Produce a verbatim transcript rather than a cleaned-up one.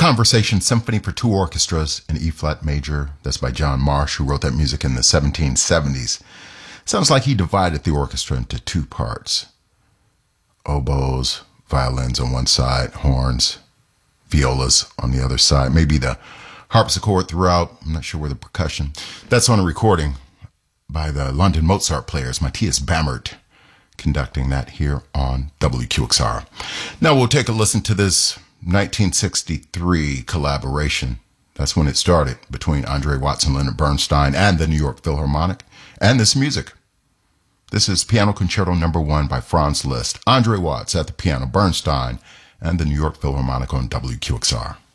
Conversation Symphony for Two Orchestras in E-flat major. That's by John Marsh, who wrote that music in the seventeen seventies. Sounds like he divided the orchestra into two parts. Oboes, violins on one side, horns, violas on the other side. Maybe the harpsichord throughout. I'm not sure where the percussion. That's on a recording by the London Mozart Players, Matthias Bammert, conducting that here on W Q X R. Now we'll take a listen to this nineteen sixty-three collaboration. That's when it started between Andre Watts and Leonard Bernstein and the New York Philharmonic and this music. This is Piano Concerto Number One by Franz Liszt. Andre Watts at the piano, Bernstein, and the New York Philharmonic on W Q X R.